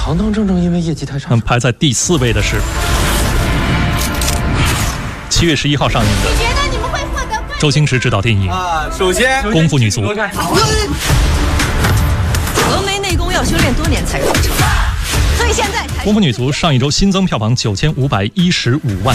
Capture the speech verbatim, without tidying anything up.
堂堂正正因为业绩太差。 排在第四位的是七月十一号上映的。 你觉得你们会获得冠？ 周星驰执导电影啊，首先 《功夫女足》。 峨眉内功要修炼多年才有成，所以现在 《功夫女足》上一周新增票房九千五百一十五万。